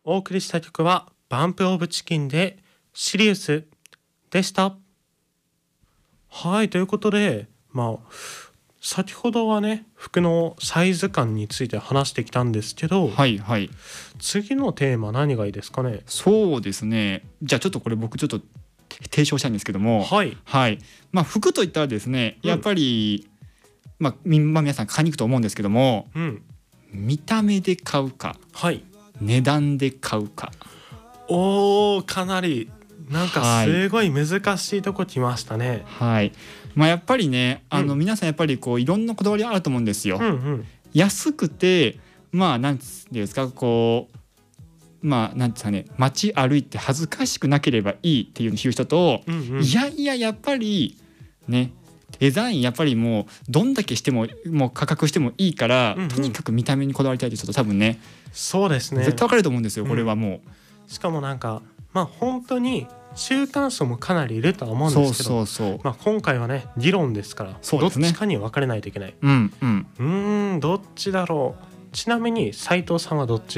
お送りした曲はバンプオブチキンでシリウスでした。はい、ということで先ほどはね服のサイズ感について話してきたんですけど、 はいはい。 次のテーマ何がいいですかね。 そうですね。じゃあちょっとこれ僕ちょっと提唱したいんですけども、 はい、 はい。服といったらですね、やっぱり、皆さん買いに行くと思うんですけども、 うん、 見た目で買うか、 はい。 値段で買うか。 おー、かなりなんかはいすごい難しいとこ来ましたね。 はい。やっぱりね、皆さんやっぱりこういろんなこだわりあると思うんですよ。 うんうん、 安くてなんですかこうなんですかね、街歩いて恥ずかしくなければいいっていう人と、 うんうん、 いやいややっぱりねデザインやっぱりもうどんだけしてももう価格してもいいから、 うんうん、 とにかく見た目にこだわりたいという人と多分ねそうですね。 絶対分かると思うんですよこれはもしかもなんか本当に中間層もかなりいるとは思う。 うんですけど、 そう、 今回はね議論ですから、 そうですね、 どっちかに分かれないといけない。 うんうん。 どっちだろう。ちなみに斉藤さんはどっち